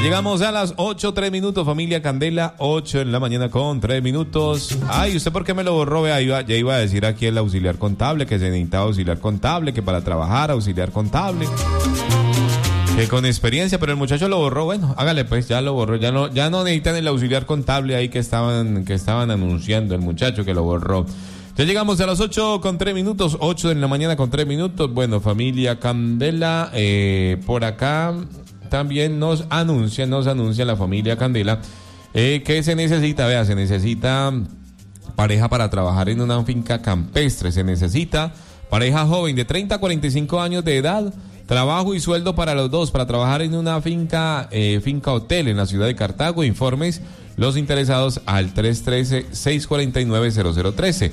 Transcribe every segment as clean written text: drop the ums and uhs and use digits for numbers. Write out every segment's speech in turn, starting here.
Llegamos a las 8:03, familia Candela, 8 en la mañana con 3 minutos. Ay, ¿usted por qué me lo borró? Vea, ya iba a decir aquí el auxiliar contable, que se necesitaba auxiliar contable, que para trabajar auxiliar contable, que con experiencia, pero el muchacho lo borró. Bueno, hágale pues, ya lo borró, ya no necesitan el auxiliar contable ahí que estaban anunciando el muchacho que lo borró. Ya llegamos a las 8:03, 8 en la mañana con 3 minutos. Bueno, familia Candela, por acá también nos anuncia la familia Candela que se necesita pareja para trabajar en una finca campestre, se necesita pareja joven de 30 a 45 años de edad, trabajo y sueldo para los dos, para trabajar en una finca hotel en la ciudad de Cartago. Informes los interesados al 313-649-0013.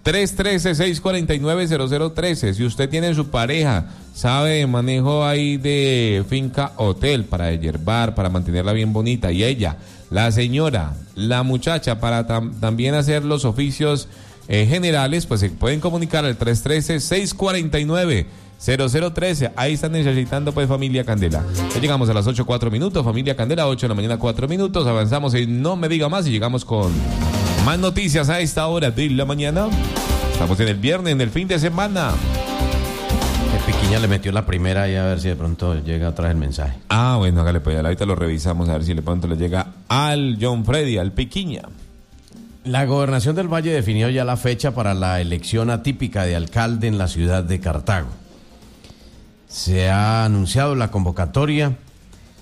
313-649-0013. Si usted tiene su pareja, sabe de manejo ahí de finca hotel para yerbar, para mantenerla bien bonita, y ella, la señora, la muchacha, para también hacer los oficios generales, pues se pueden comunicar al 313-649-0013. Ahí están necesitando pues familia Candela. Ya llegamos a las 8:04, familia Candela, 8 de la mañana 4 minutos. Avanzamos en No Me Diga Más y llegamos con más noticias a esta hora de la mañana. Estamos en el viernes, en el fin de semana. El Piquiña le metió la primera y a ver si de pronto llega otra vez el mensaje. Ah, bueno, hágale pues, ahorita lo revisamos a ver si de pronto le llega al John Freddy, al Piquiña. La Gobernación del Valle definió ya la fecha para la elección atípica de alcalde en la ciudad de Cartago. Se ha anunciado la convocatoria